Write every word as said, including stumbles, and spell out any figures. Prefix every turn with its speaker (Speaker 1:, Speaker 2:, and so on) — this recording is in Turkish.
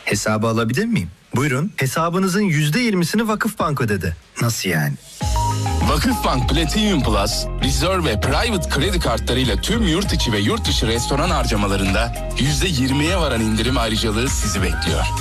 Speaker 1: Hesabı alabilir miyim? Buyurun. Hesabınızın yüzde yirmisini Vakıfbank ödedi. Nasıl yani?
Speaker 2: Vakıfbank Platinum Plus, Reserve ve Private kredi kartlarıyla tüm yurt içi ve yurt dışı restoran harcamalarında yüzde yirmiye varan indirim ayrıcalığı sizi bekliyor.